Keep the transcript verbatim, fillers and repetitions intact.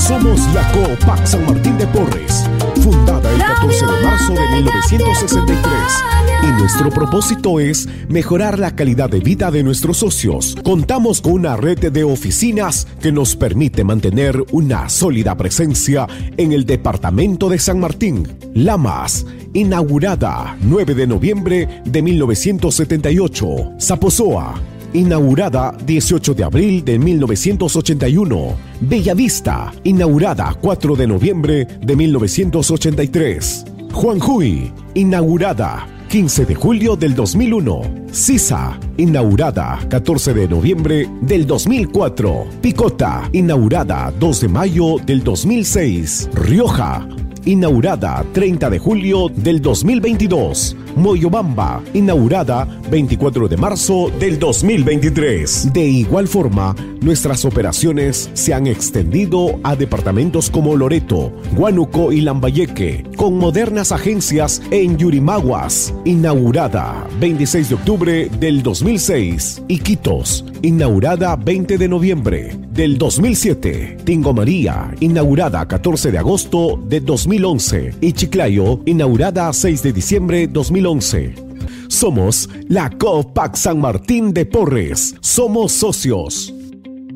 Somos la Copac San Martín de Porres, fundada el catorce de marzo de mil novecientos sesenta y tres. Y nuestro propósito es mejorar la calidad de vida de nuestros socios. Contamos con una red de oficinas que nos permite mantener una sólida presencia en el departamento de San Martín. Lamas, inaugurada nueve de noviembre de mil novecientos setenta y ocho. Zaposoa, inaugurada dieciocho de abril de mil novecientos ochenta y uno. Bellavista, inaugurada cuatro de noviembre de mil novecientos ochenta y tres. Juanjuy, inaugurada quince de julio del dos mil uno. Sisa, inaugurada catorce de noviembre del dos mil cuatro. Picota, inaugurada dos de mayo del dos mil seis. Rioja, inaugurada treinta de julio del dos mil veintidós. Moyobamba, inaugurada veinticuatro de marzo del dos mil veintitrés. De igual forma, nuestras operaciones se han extendido a departamentos como Loreto, Huánuco y Lambayeque, con modernas agencias en Yurimaguas, inaugurada veintiséis de octubre del dos mil seis. Iquitos, inaugurada veinte de noviembre del dos mil siete. Tingo María, inaugurada catorce de agosto de dos mil once. Y Chiclayo, inaugurada seis de diciembre de dos mil once. Somos la Copac San Martín de Porres. Somos socios.